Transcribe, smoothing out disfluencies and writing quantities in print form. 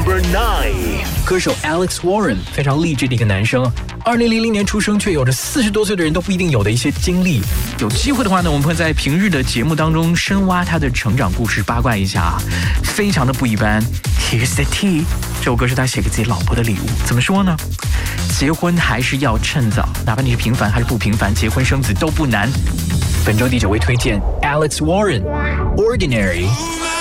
Number 9， 歌手 Alex Warren 非常励志的一个男生，2000年出生，却有着40多岁的人都不一定有的一些经历。有机会的话呢，我们会在平日的节目当中深挖他的成长故事，八卦一下，非常的不一般。Here's the tea， 这首歌是他写给自己老婆的礼物。怎么说呢？结婚还是要趁早，哪怕你是平凡还是不平凡，结婚生子都不难。本周第9位推荐 Alex Warren， Ordinary。